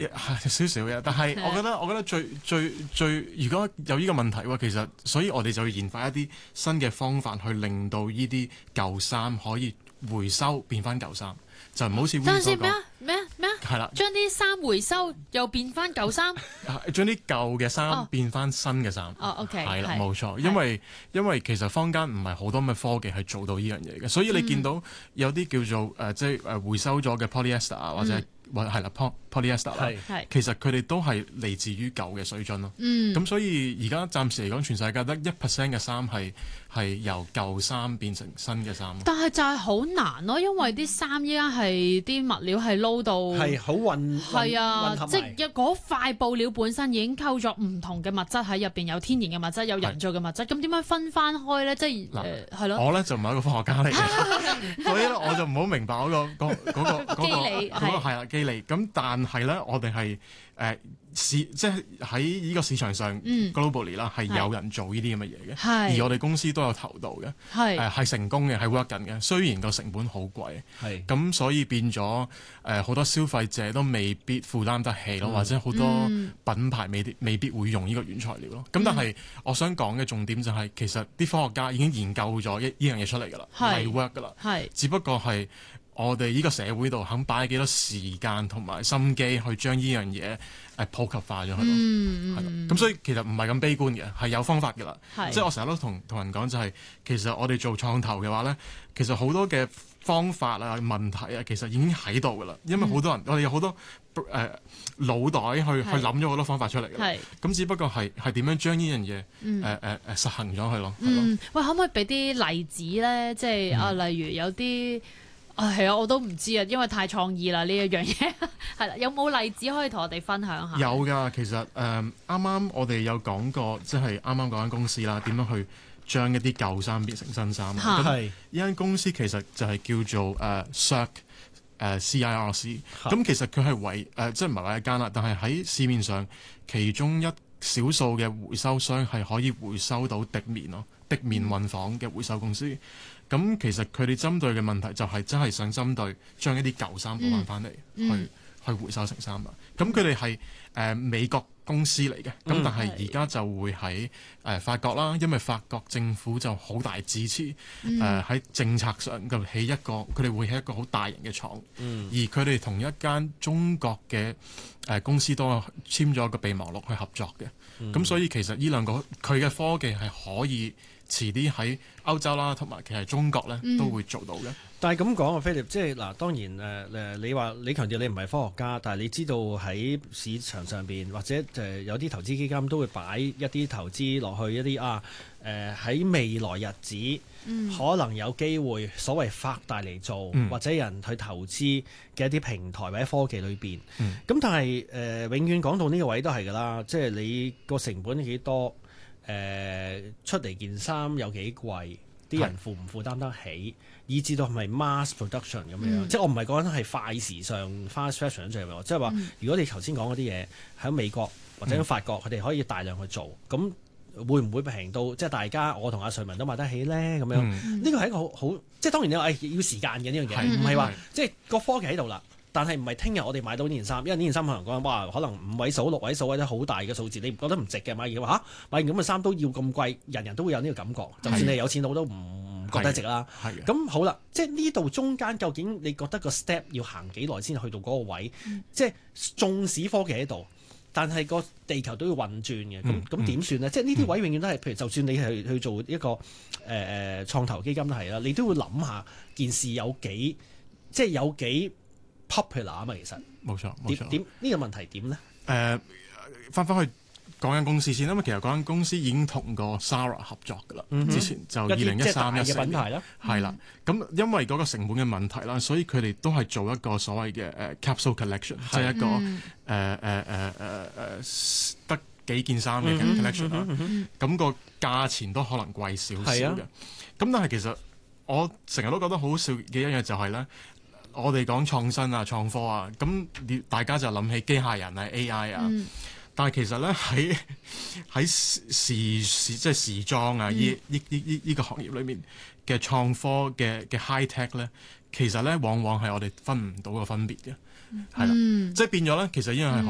少少嘅，但係我覺得最如果有呢個問題喎，其實所以我哋就要研發一啲新嘅方法去令到呢啲舊衫可以回收變翻舊衫，就唔好似等陣先咩啊？ 係啦， 將啲衫回收又變翻舊衫， 將啲舊嘅衫變翻新嘅衫。 OK， 係啦，冇錯，因為其實坊間唔係好多咩科技係做到呢樣嘢嘅，所以你見到有啲叫做即係回收咗嘅 polyester 啊，或者係啦 polyester 啦，其實佢哋都係嚟自於舊嘅水樽咯。咁所以而家暫時嚟講，全世界得1% 嘅衫係由舊衫變成新嘅衫。 但係就係好難咯，因為啲衫依家係啲物料係撈到係好混合埋， 即係嗰塊布料本身已經溝咗唔同嘅物質喺入邊，有天然嘅物質，有人造嘅物質，咁點樣分翻開咧？即係係咯。我咧就唔係一個科學家嚟嘅，所以咧我就唔好明白嗰個機理係啦機理。咁但係咧，我哋係即係喺呢個市場上 globally 啦，係有人做呢啲咁嘅嘢嘅，而我哋公司都有投到嘅，係成功嘅，係 work 緊嘅。雖然個成本好貴，咁所以變咗好多消費者都未必負擔得起咯，或者好多品牌未必會用呢個原材料咯。咁但係我想講嘅重點就係，其實啲科學家已經研究咗呢樣嘢出嚟㗎啦，係 work 㗎啦，只不過係我哋呢個社會度肯擺幾多時間同埋心機去將呢樣嘢普及化咗佢咯，係啦。咁所以其實唔係咁悲觀嘅，係有方法㗎啦。即係我成日都同人講就係，其實我哋做創投嘅話咧，其實好多嘅方法啊、問題啊，其實已經喺度㗎啦。因為好多人，我哋有好多腦袋去諗咗好多方法出嚟嘅。咁只不過係點樣將呢樣嘢實行咗佢咯。 喂，可唔可以俾啲例子咧？即係例如有啲。係啊，我都唔知啊，因為太創意啦呢一樣嘢。係啦，有冇例子可以同我哋分享下？ 有㗎，其實啱啱我哋有講過，即係啱啱嗰間公司啦，點樣去將一啲舊衫變成新衫。咁呢間公司其實就係叫做CIRC CIRC。咁其實佢係即係唔係話一間啦，但係喺市面上其中一少數嘅回收商係可以回收到滴棉咯，滴棉混紡嘅回收公司。咁其實佢哋針對嘅問題就係真係想針對將一啲舊衫補翻嚟，去回收成衫啊。咁佢哋係美國公司嚟嘅，咁但係而家就會喺法國啦，因為法國政府就好大支持，喺政策上就佢哋會起一個好大型嘅廠，而佢哋同一間中國嘅公司都簽咗一個備忘錄去合作嘅。咁所以其實呢兩個佢嘅科技係可以遲啲喺歐洲啦，同埋其實中國咧都會做到嘅。 但係咁講啊，菲力，即係嗱，當然你話你強調你唔係科學家，但係你知道喺市場上邊或者有啲投資基金都會擺一啲投資落去一啲喺未來日子可能有機會所謂發大嚟做，或者人去投資嘅一啲平台或者科技裏邊。咁但係永遠講到呢個位都係㗎啦，即係你個成本幾多？出嚟件衫有幾貴，啲人負唔負擔得起，以至到係咪 mass production 咁樣？即係我唔係講緊係快時尚 fast fashion 即係話，如果你頭先講嗰啲嘢喺美國或者喺法國，佢哋可以大量去做，咁會唔會平到即係大家我同阿瑞文都買得起咧？咁樣呢個係一個好即係當然你話要時間嘅呢樣嘢，唔係話即係個科技喺度啦。但係唔係聽日我哋買到呢件衫，因為呢件衫可能講哇，可能5位數、6位數或者好大嘅數字，你覺得唔值嘅買嘢話買件咁嘅衫都要咁貴，人人都會有呢個感覺，就算你有錢佬都唔覺得值啦。咁好啦，即係呢度中間究竟你覺得個 step 要行幾耐先去到嗰個位？即係縱使科技喺度，但係個地球都要運轉嘅，咁點算呢？即係呢啲位永遠都係，譬如就算你係去做一個創投基金都係啦，你都會諗下件事有幾 popular 啊嘛，其實冇錯點呢個問題點咧？ 翻去講間公司先，因為其實嗰間公司已經同個 Zara 合作噶啦，之前就2013-14嘅品牌啦，係啦。咁因為嗰個成本嘅問題啦，所以佢哋都係做一個所謂嘅capsule collection，即係一個得幾件衫嘅 collection 啦。咁個價錢都可能貴少少嘅。咁但係其實我成日都覺得好笑嘅一樣嘢就係咧。我哋講創新啊、創科啊，咁大家就諗起機械人啊、AI 啊，但係其實咧喺即係時裝啊呢個行業裏面嘅創科嘅 high tech 咧，其實咧往往係我哋分唔到個分別嘅，係啦，即係變咗咧，其實呢樣係